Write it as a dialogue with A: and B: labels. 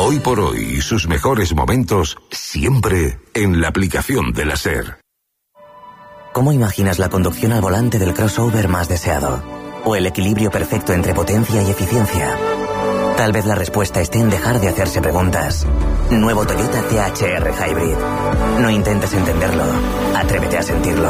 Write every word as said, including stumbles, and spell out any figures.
A: Hoy por hoy y sus mejores momentos siempre en la aplicación de la SER.
B: ¿Cómo imaginas la conducción al volante del crossover más deseado? ¿O el equilibrio perfecto entre potencia y eficiencia? Tal vez la respuesta esté en dejar de hacerse preguntas. Nuevo Toyota C H R Hybrid. No intentes entenderlo, atrévete a sentirlo.